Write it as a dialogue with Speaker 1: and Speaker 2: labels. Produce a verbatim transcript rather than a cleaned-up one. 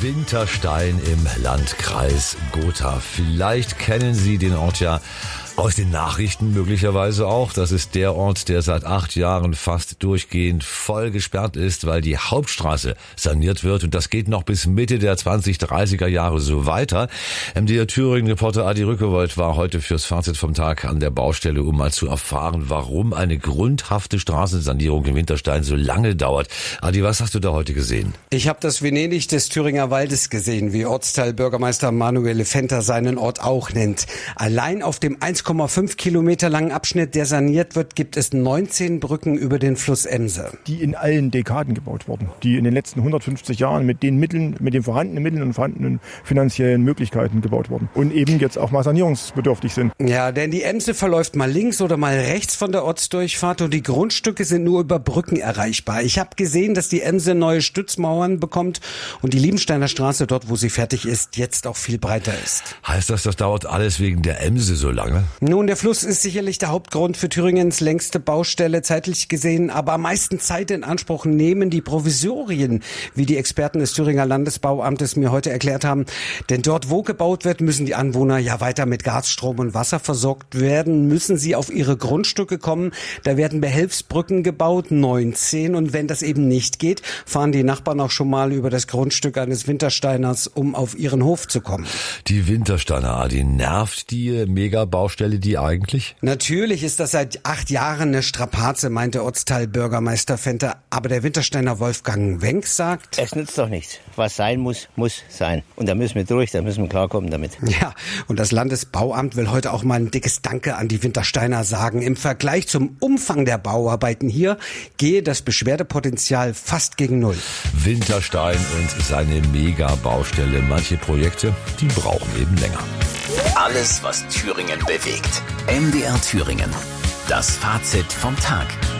Speaker 1: Winterstein im Landkreis Gotha. Vielleicht kennen Sie den Ort ja aus den Nachrichten möglicherweise auch. Das ist der Ort, der seit acht Jahren fast durchgehend voll gesperrt ist, weil die Hauptstraße saniert wird. Und das geht noch bis Mitte der zwanzig dreißiger Jahre so weiter. M D R Thüringen-Reporter Adi Rückewold war heute fürs Fazit vom Tag an der Baustelle, um mal zu erfahren, warum eine grundhafte Straßensanierung in Winterstein so lange dauert. Adi, was hast du da heute gesehen?
Speaker 2: Ich habe das Venedig des Thüringer Waldes gesehen, wie Ortsteilbürgermeister Manuel Fenter seinen Ort auch nennt. Allein auf dem eins Komma fünf Kilometer langen Abschnitt, der saniert wird, gibt es neunzehn Brücken über den Fluss Emse.
Speaker 3: Die in allen Dekaden gebaut wurden, die in den letzten hundertfünfzig Jahren mit den Mitteln, mit den vorhandenen Mitteln und vorhandenen finanziellen Möglichkeiten gebaut wurden und eben jetzt auch mal sanierungsbedürftig sind.
Speaker 2: Ja, denn die Emse verläuft mal links oder mal rechts von der Ortsdurchfahrt und die Grundstücke sind nur über Brücken erreichbar. Ich habe gesehen, dass die Emse neue Stützmauern bekommt und die Liebensteiner Straße, dort wo sie fertig ist, jetzt auch viel breiter ist.
Speaker 1: Heißt das, das dauert alles wegen der Emse so lange?
Speaker 2: Nun, der Fluss ist sicherlich der Hauptgrund für Thüringens längste Baustelle, zeitlich gesehen, aber am meisten Zeit in Anspruch nehmen die Provisorien, wie die Experten des Thüringer Landesbauamtes mir heute erklärt haben. Denn dort, wo gebaut wird, müssen die Anwohner ja weiter mit Gas, Strom und Wasser versorgt werden, müssen sie auf ihre Grundstücke kommen. Da werden Behelfsbrücken gebaut, neunzehn, und wenn das eben nicht geht, fahren die Nachbarn auch schon mal über das Grundstück eines Wintersteiners, um auf ihren Hof zu kommen.
Speaker 1: Die Wintersteiner, Adi, nervt die Megabaustelle die eigentlich?
Speaker 2: Natürlich ist das seit acht Jahren eine Strapaze, meinte Ortsteilbürgermeister Fenter. Aber der Wintersteiner Wolfgang Wenck sagt:
Speaker 4: Es nützt doch nichts. Was sein muss, muss sein. Und da müssen wir durch, da müssen wir klarkommen damit.
Speaker 2: Ja, und das Landesbauamt will heute auch mal ein dickes Danke an die Wintersteiner sagen. Im Vergleich zum Umfang der Bauarbeiten hier gehe das Beschwerdepotenzial fast gegen Null.
Speaker 1: Winterstein und seine Megabaustelle. Manche Projekte, die brauchen eben länger.
Speaker 5: Alles, was Thüringen bewegt. M D R Thüringen. Das Fazit vom Tag.